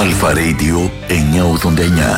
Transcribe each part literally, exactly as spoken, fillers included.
Αλφα Radio εννιακόσια ογδόντα εννιά.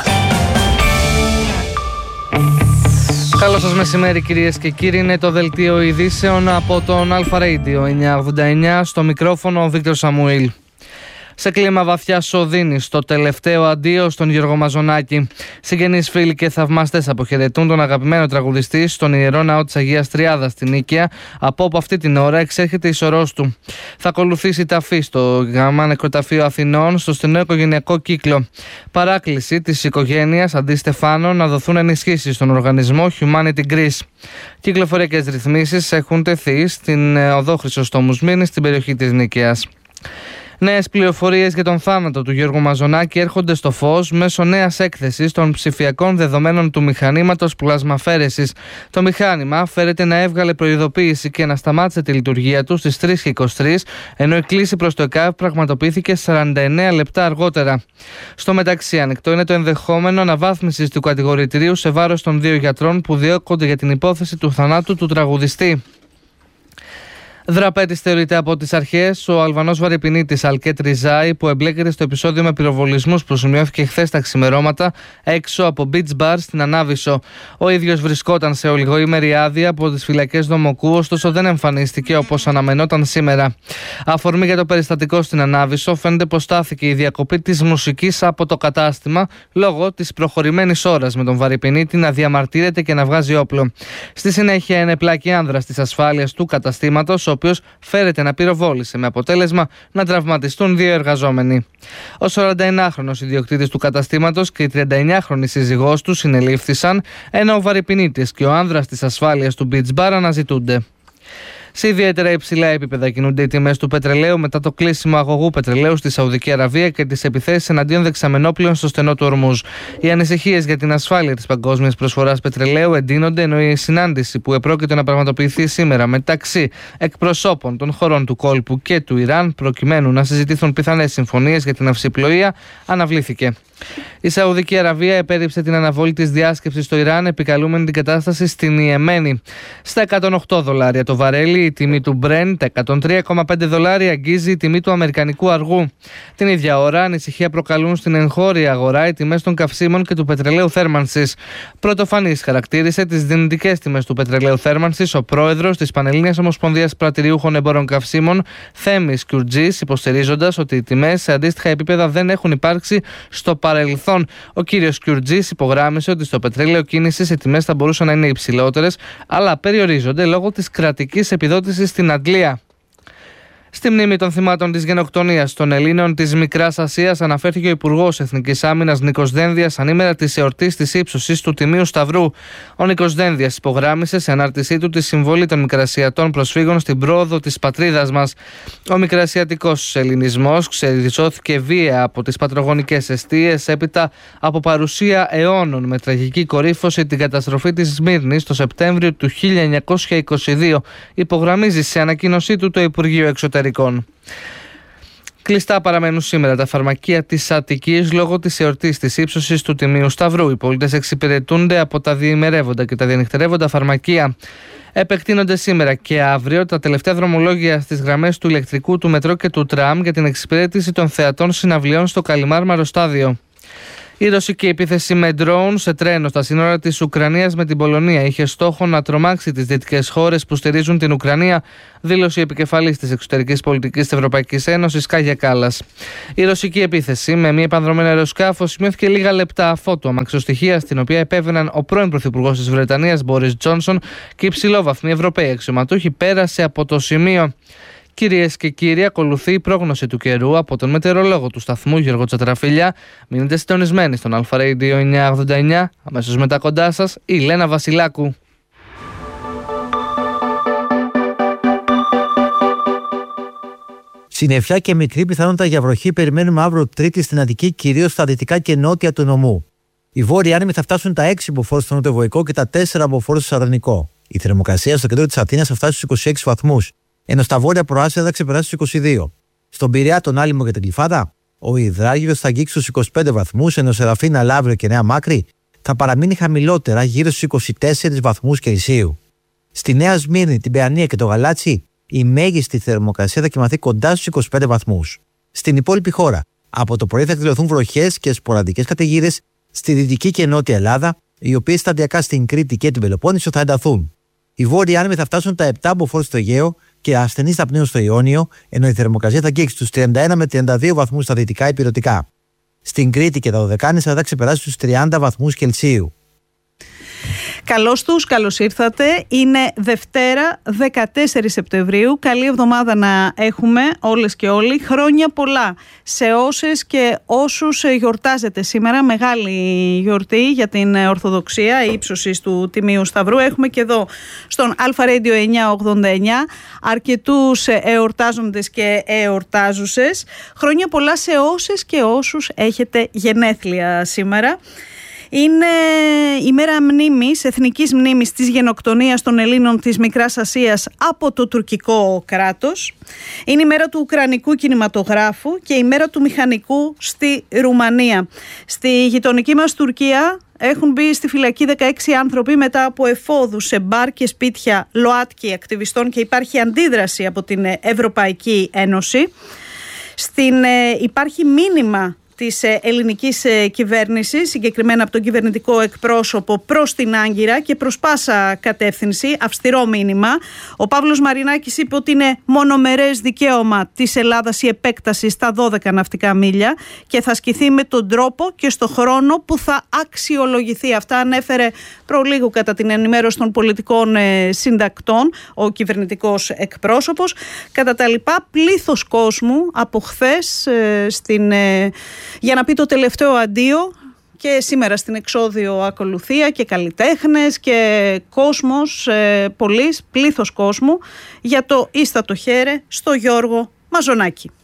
Καλό σας μεσημέρι κυρίες και κύριοι, είναι το δελτίο ειδήσεων από τον Αλφα Radio εννιακόσια ογδόντα εννιά, στο μικρόφωνο ο Βίκτορ Σαμουήλ. Σε κλίμα βαθιάς οδύνης, το τελευταίο αντίο στον Γιώργο Μαζονάκη. Συγγενείς, φίλοι και θαυμαστές αποχαιρετούν τον αγαπημένο τραγουδιστή στον Ιερό Ναό της Αγίας Τριάδας στην Νίκαια, από όπου αυτή την ώρα εξέρχεται η σωρός του. Θα ακολουθήσει ταφή στο Γάμα Νεκροταφείο Αθηνών, στο στενό οικογενειακό κύκλο. Παράκληση της οικογένειας Αντί Στεφάνο να δοθούν ενισχύσεις στον οργανισμό Humanity Greece. Κυκλοφοριακές ρυθμίσεις έχουν τεθεί στην οδό Χρυσοστόμου Σμύρνης, στην περιοχή της Νίκαιας. Νέες πληροφορίες για τον θάνατο του Γιώργου Μαζονάκη έρχονται στο φως μέσω νέας έκθεσης των ψηφιακών δεδομένων του μηχανήματος πλασμαφαίρεσης. Το μηχάνημα φέρεται να έβγαλε προειδοποίηση και να σταμάτησε τη λειτουργία του στις τρεις και είκοσι τρεις, ενώ η κλήση προς το ΕΚΑΒ πραγματοποιήθηκε σαράντα εννέα λεπτά αργότερα. Στο μεταξύ, ανοιχτό είναι το ενδεχόμενο αναβάθμισης του κατηγορητηρίου σε βάρος των δύο γιατρών που διώκονται για την υπόθεση του θανάτου του τραγουδιστή. Δραπέτης θεωρείται από τις αρχές ο Αλβανός βαρυπινίτης Αλκέτ Ριζάη, που εμπλέκεται στο επεισόδιο με πυροβολισμούς που σημειώθηκε χθες τα ξημερώματα έξω από beach bar στην Ανάβησο. Ο ίδιος βρισκόταν σε ολιγοήμερη άδεια από τις φυλακές Δομοκού, ωστόσο δεν εμφανίστηκε όπως αναμενόταν σήμερα. Αφορμή για το περιστατικό στην Ανάβησο φαίνεται πως στάθηκε η διακοπή της μουσικής από το κατάστημα λόγω της προχωρημένης ώρας, με τον βαρυπινίτη να διαμαρτύρεται και να βγάζει όπλο. Στη συνέχεια, ενεπλάκη άνδρας της ασφάλειας του καταστήματος, ο οποίος φέρεται να πυροβόλησε, με αποτέλεσμα να τραυματιστούν δύο εργαζόμενοι. Ο σαρανταεννάχρονος ιδιοκτήτης του καταστήματος και η τριανταεννιάχρονη σύζυγός του συνελήφθησαν, ενώ ο βαρυπινίτης και ο άνδρας της ασφάλειας του beach bar αναζητούνται. Σε ιδιαίτερα υψηλά επίπεδα κινούνται οι τιμές του πετρελαίου μετά το κλείσιμο αγωγού πετρελαίου στη Σαουδική Αραβία και τις επιθέσεις εναντίον δεξαμενόπλων στο στενό του Ορμούζ. Οι ανησυχίες για την ασφάλεια της παγκόσμιας προσφοράς πετρελαίου εντείνονται, ενώ η συνάντηση που επρόκειτο να πραγματοποιηθεί σήμερα μεταξύ εκπροσώπων των χωρών του κόλπου και του Ιράν, προκειμένου να συζητηθούν πιθανές συμφωνίες για την ναυσιπλοεία, αναβλήθηκε. Η Σαουδική Αραβία επέδειψε την αναβολή της διάσκεψης στο Ιράν, επικαλούμενη την κατάσταση στην Ιεμένη. Στα εκατόν οκτώ δολάρια το βαρέλι η τιμή του Brent, τα εκατόν τρία κόμμα πέντε δολάρια αγγίζει η τιμή του αμερικανικού αργού. Την ίδια ώρα, ανησυχία προκαλούν στην εγχώρια αγορά οι τιμές των καυσίμων και του πετρελαίου θέρμανσης. Πρωτοφανής χαρακτήρισε τις δυνητικές τιμές του πετρελαίου θέρμανσης ο πρόεδρος της Πανελλήνιας Ομοσπονδίας Πρατηριούχων Εμπόρων Καυσίμων, Θέμης Κιουρτζής, υποστηρίζοντας ότι οι τιμές σε αντίστοιχα επίπεδα δεν έχουν υπάρξει στο παρελθόν. Ο κύριος Κιουρτζής υπογράμμισε ότι στο πετρέλαιο κίνησης οι τιμές θα μπορούσαν να είναι υψηλότερες, αλλά περιορίζονται λόγω της κρατικής επιδότησης στην Αγγλία. Στη μνήμη των θυμάτων της γενοκτονίας των Ελλήνων της Μικράς Ασίας αναφέρθηκε ο Υπουργός Εθνικής Άμυνας Νίκος Δένδιας ανήμερα της εορτής της ύψωσης του Τιμίου Σταυρού. Ο Νίκος Δένδιας υπογράμμισε σε ανάρτησή του τη συμβολή των μικρασιατών προσφύγων στην πρόοδο της πατρίδας μας. Ο μικρασιατικός ελληνισμός ξεριζώθηκε βία από τις πατρογονικές εστίες έπειτα από παρουσία αιώνων, με τραγική κορύφωση την καταστροφή της Σμύρνης το Σεπτέμβριο του χίλια εννιακόσια είκοσι δύο, υπογραμμίζει σε ανακοίνωσή του το Υπουργείο Εξωτερικών. Κλειστά παραμένουν σήμερα τα φαρμακεία της Αττικής λόγω της εορτής της ύψωσης του Τιμίου Σταυρού. Οι πολίτες εξυπηρετούνται από τα διημερεύοντα και τα διανυχτερεύοντα φαρμακεία. Επεκτείνονται σήμερα και αύριο τα τελευταία δρομολόγια στις γραμμές του ηλεκτρικού, του μετρό και του τραμ για την εξυπηρέτηση των θεατών συναυλιών στο Καλιμάρμαρο στάδιο. Η ρωσική επίθεση με ντρόουν σε τρένο στα σύνορα της Ουκρανίας με την Πολωνία είχε στόχο να τρομάξει τις δυτικές χώρες που στηρίζουν την Ουκρανία, δήλωσε η επικεφαλής της εξωτερικής πολιτικής της Ευρωπαϊκής Ένωσης, Κάγια Κάλλας. Η ρωσική επίθεση με μη επανδρωμένο αεροσκάφο σημειώθηκε λίγα λεπτά αφότου αμαξοστοιχεία, στην οποία επέβαιναν ο πρώην πρωθυπουργός της Βρετανίας, Μπόρις Τζόνσον, και υψηλόβαθμοι Ευρωπαίοι αξιωματούχοι πέρασε από το σημείο. Κυρίες και κύριοι, ακολουθεί η πρόγνωση του καιρού από τον μετεωρολόγο του σταθμού Γιώργο Τσατραφίλια. Μείνετε συντονισμένοι στον Αλφα Radio εννιακόσια ογδόντα εννιά. Αμέσως μετά κοντά σας η Λένα Βασιλάκου. Συννεφιά και μικρή πιθανότητα για βροχή περιμένουμε αύριο Τρίτη στην Αττική, κυρίως στα δυτικά και νότια του νομού. Οι βόρειοι άνεμοι θα φτάσουν τα έξι μποφόρ στο νοτιοβοϊκό και τα τέσσερα μποφόρ στο Σαρδενικό. Η θερμοκρασία στο κέντρο της Αθήνας θα φτάσει στους είκοσι έξι βαθμούς, ενώ στα βόρεια προάστια θα ξεπεράσει στους είκοσι δύο. Στον Πειραιά, τον Άλυμο και την Γλυφάδα, ο Ιδράγιος θα αγγίξει στους είκοσι πέντε βαθμούς, ενώ Σεραφίνα, Λαύριο και Νέα Μάκρη θα παραμείνει χαμηλότερα γύρω στους είκοσι τέσσερις βαθμούς Κελσίου. Στη Νέα Σμύρνη, την Παιανία και το Γαλάτσι, η μέγιστη θερμοκρασία θα κοιμαθεί κοντά στους είκοσι πέντε βαθμούς. Στην υπόλοιπη χώρα, Από το πρωί θα εκδηλωθούν βροχές και σποραδικές καταιγίδες στη δυτική και νότια Ελλάδα, οι οποίες σταδιακά στην Κρήτη και την Πελοπόννησο θα ενταθούν. Οι βόρειοι άνεμοι θα φτάσουν τα επτά μποφόρ στο Αιγαίο και ασθενείς θα πνέουν στο Ιόνιο, ενώ η θερμοκρασία θα αγγίξει στους τριάντα ένα με τριάντα δύο βαθμούς στα δυτικά υπηρετικά. Στην Κρήτη και τα Δωδεκάνησα θα ξεπεράσει τους τριάντα βαθμούς Κελσίου. Καλώς τους, καλώς ήρθατε. Είναι Δευτέρα δεκατέσσερις Σεπτεμβρίου. Καλή εβδομάδα να έχουμε όλες και όλοι. Χρόνια πολλά σε όσες και όσους γιορτάζετε σήμερα. Μεγάλη γιορτή για την Ορθοδοξία, η ύψωσης του Τιμίου Σταυρού. Έχουμε και εδώ στον Αλφα Radio εννιακόσια ογδόντα εννιά αρκετούς εορτάζοντες και εορτάζουσες. Χρόνια πολλά σε όσες και όσους έχετε γενέθλια σήμερα. Είναι η μέρα μνήμης, εθνικής μνήμης της γενοκτονίας των Ελλήνων της Μικράς Ασίας από το τουρκικό κράτος. Είναι η μέρα του ουκρανικού κινηματογράφου και η μέρα του μηχανικού στη Ρουμανία. Στη γειτονική μας Τουρκία έχουν μπει στη φυλακή δεκαέξι άνθρωποι μετά από εφόδους σε μπαρ και σπίτια ΛΟΑΤΚΙ ακτιβιστών και υπάρχει αντίδραση από την Ευρωπαϊκή Ένωση. Στην, υπάρχει μήνυμα της ελληνικής κυβέρνησης, συγκεκριμένα από τον κυβερνητικό εκπρόσωπο προς την Άγκυρα και προς πάσα κατεύθυνση, αυστηρό μήνυμα. Ο Παύλος Μαρινάκης είπε ότι είναι μονομερές δικαίωμα της Ελλάδας η επέκταση στα δώδεκα ναυτικά μίλια και θα ασκηθεί με τον τρόπο και στο χρόνο που θα αξιολογηθεί. Αυτά ανέφερε προλίγου κατά την ενημέρωση των πολιτικών συντακτών ο κυβερνητικός εκπρόσωπος. Κατά τα λοιπά, πλήθος κόσμου από χθες στην για να πει το τελευταίο αντίο και σήμερα στην εξώδιο ακολουθία και καλλιτέχνες και κόσμος, ε, πολλής, πλήθος κόσμου για το ίστατο χέρε στο Γιώργο Μαζονάκη.